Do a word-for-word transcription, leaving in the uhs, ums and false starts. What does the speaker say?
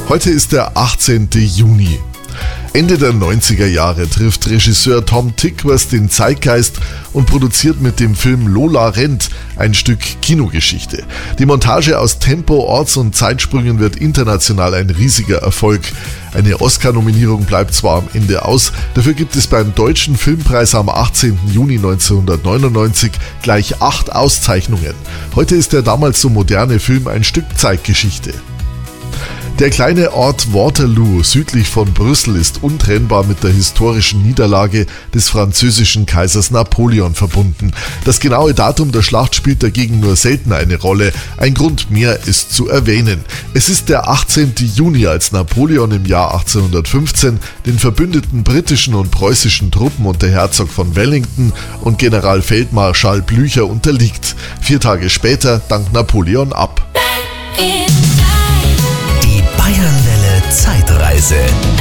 Heute ist der achtzehnte Juni. Ende der neunziger Jahre trifft Regisseur Tom Tykwer den Zeitgeist und produziert mit dem Film Lola rennt ein Stück Kinogeschichte. Die Montage aus Tempo, Orts- und Zeitsprüngen wird international ein riesiger Erfolg. Eine Oscar-Nominierung bleibt zwar am Ende aus, dafür gibt es beim Deutschen Filmpreis am achtzehnten Juni neunzehnhundertneunundneunzig gleich acht Auszeichnungen. Heute ist der damals so moderne Film ein Stück Zeitgeschichte. Der kleine Ort Waterloo südlich von Brüssel ist untrennbar mit der historischen Niederlage des französischen Kaisers Napoleon verbunden. Das genaue Datum der Schlacht spielt dagegen nur selten eine Rolle. Ein Grund mehr ist zu erwähnen. Es ist der achtzehnte Juni, als Napoleon im Jahr achtzehnhundertfünfzehn den verbündeten britischen und preußischen Truppen unter Herzog von Wellington und Generalfeldmarschall Blücher unterliegt. Vier Tage später dankt Napoleon ab. Bayernwelle Zeitreise.